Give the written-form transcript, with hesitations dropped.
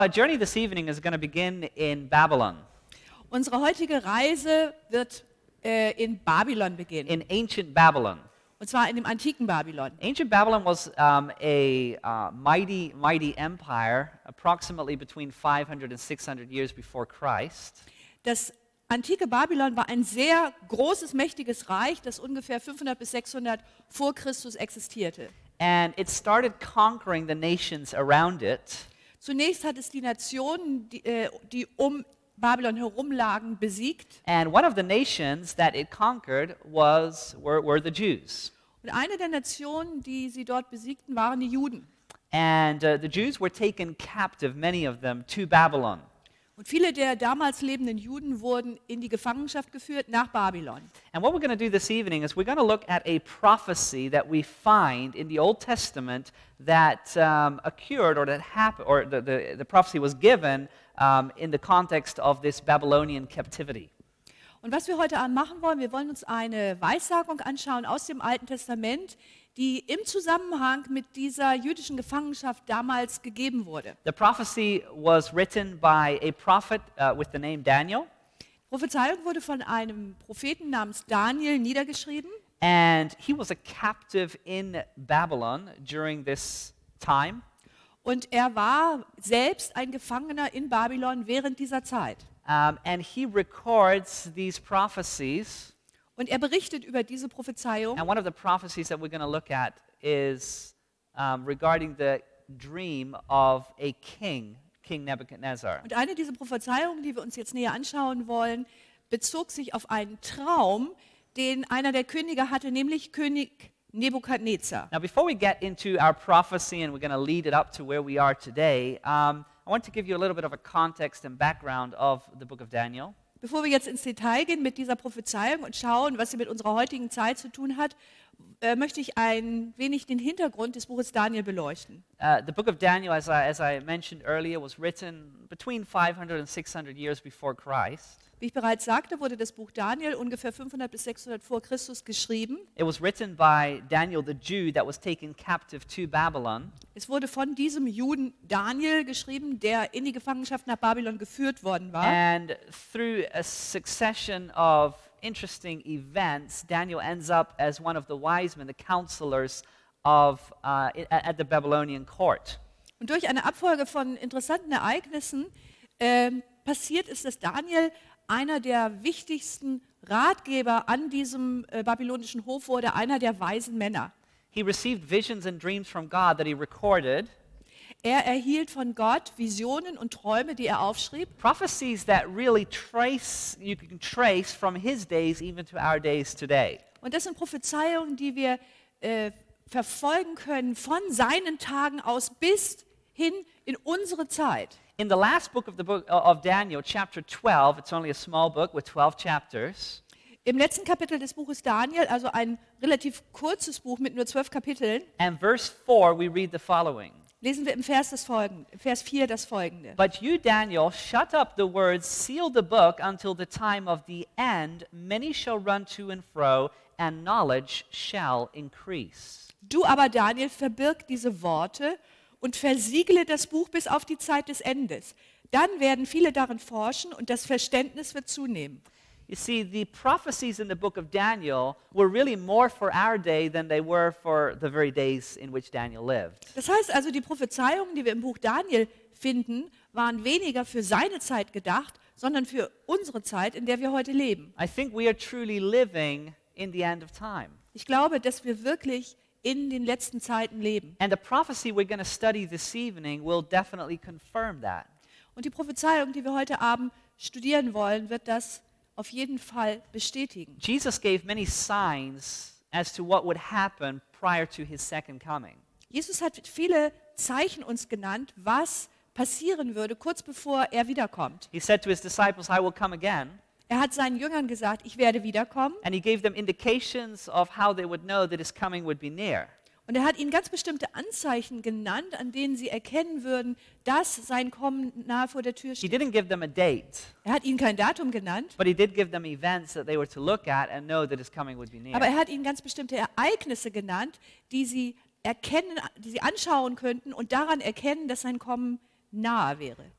Our journey this evening is going to begin in Babylon, Unsere heutige Reise wird in Babylon beginnen. in ancient Babylon. Und zwar in dem antiken Babylon. Ancient Babylon was a mighty empire, approximately between 500 and 600 years before Christ. Das antike Babylon war ein sehr großes, mächtiges Reich, das ungefähr 500 bis 600 vor Christus existierte. And it started conquering the nations around it. Zunächst hat es die Nationen, die um Babylon herum lagen, besiegt. And one of the nations that it conquered were the Jews. Und eine der Nationen, die sie dort besiegten, waren die Juden. And the Jews were taken captive, many of them, to Babylon. Und viele der damals lebenden Juden wurden in die Gefangenschaft geführt nach Babylon. And what we're going to do this evening is we're going to look at a prophecy that we find in the Old Testament that occurred, or that happened, or the prophecy was given in the context of this Babylonian captivity. Und was wir heute Abend machen wollen, wir wollen uns eine Weissagung anschauen aus dem Alten Testament, die im Zusammenhang mit dieser jüdischen Gefangenschaft damals gegeben wurde. The prophecy was written by a prophet with the name Daniel, Die Prophezeiung wurde von einem Propheten namens Daniel niedergeschrieben. and he was a captive in Babylon during this time. Und er war selbst ein Gefangener in Babylon während dieser Zeit. And he records these prophecies. Und er berichtet über diese Prophezeiung. And one of the prophecies that we're going to look at is regarding the dream of a king, King Nebuchadnezzar. Und eine dieser Prophezeiungen, die wir uns jetzt näher anschauen wollen, bezog sich auf einen Traum, den einer der Könige hatte, nämlich König Nebukadnezar. Now, before we get into our prophecy and we're going to lead it up to where we are today, I want to give you a little bit of a context and background of the book of Daniel. Bevor wir jetzt ins Detail gehen mit dieser Prophezeiung und schauen, was sie mit unserer heutigen Zeit zu tun hat, möchte ich ein wenig den Hintergrund des Buches Daniel beleuchten. The book of Daniel, as I mentioned earlier, was written between 500 and 600 years before Christ. Wie ich bereits sagte, wurde das Buch Daniel ungefähr 500 bis 600 vor Christus geschrieben. It was written by Daniel the Jew that was taken captive to Babylon. Es wurde von diesem Juden Daniel geschrieben, der in die Gefangenschaft nach Babylon geführt worden war. And through a succession of interesting events, Daniel ends up as one of the wise men, the counselors of at the Babylonian court. Und durch eine Abfolge von interessanten Ereignissen passiert ist, dass Daniel einer der wichtigsten Ratgeber an diesem babylonischen Hof wurde, einer der weisen Männer. He received visions and dreams from God that he recorded. Er erhielt von Gott Visionen und Träume, die er aufschrieb. Prophecies that really you can trace from his days even to our days today. Und das sind Prophezeiungen, die wir verfolgen können von seinen Tagen aus bis hin in unsere Zeit. In the last book of Daniel, chapter 12, it's only a small book with 12 chapters. Im letzten Kapitel des Buches Daniel, also ein relativ kurzes Buch mit nur 12 Kapiteln, And verse 4, we read the following. lesen wir im Vers 4 das Folgende. But you, Daniel, shut up the words, seal the book until the time of the end. Many shall run to and fro, and knowledge shall increase. Du aber, Daniel, verbirg diese Worte und versiegle das Buch bis auf die Zeit des Endes. Dann werden viele darin forschen und das Verständnis wird zunehmen. You see, the prophecies in the book of Daniel were really more for our day than they were for the very days in which Daniel lived. Das heißt also, die Prophezeiungen, die wir im Buch Daniel finden, waren weniger für seine Zeit gedacht, sondern für unsere Zeit, in der wir heute leben. I think we are truly living in the end of time. Ich glaube, dass wir wirklich in den letzten Zeiten leben. And the prophecy we're going to study this evening will definitely confirm that. Und die Prophezeiung, die wir heute Abend studieren wollen, wird das auf jeden Fall bestätigen. Jesus gave many signs as to what would happen prior to his second coming. Jesus hat viele Zeichen uns genannt, was passieren würde, kurz bevor er wiederkommt. He said to his disciples, I will come again. Er hat seinen Jüngern gesagt, ich werde wiederkommen. And he gave them indications of how they would know that his coming would be near. Und er hat ihnen ganz bestimmte Anzeichen genannt, an denen sie erkennen würden, dass sein Kommen nahe vor der Tür He steht. didn't give them a date, Er hat ihnen kein Datum genannt, but he did give them events that they were to look at and know that his coming would be near. aber er hat ihnen ganz bestimmte Ereignisse genannt, die sie erkennen, die sie anschauen könnten und daran erkennen, dass sein Kommen nahe wäre.